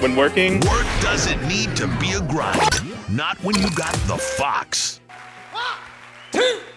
when working. Work doesn't need to be a grind. Not when you got the Fox. 1, 2,